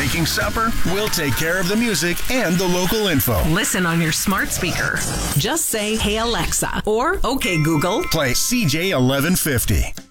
making supper, we'll take care of the music and the local info. Listen on your smart speaker. Just say, "Hey Alexa," or "Okay Google." Play CJ 1150.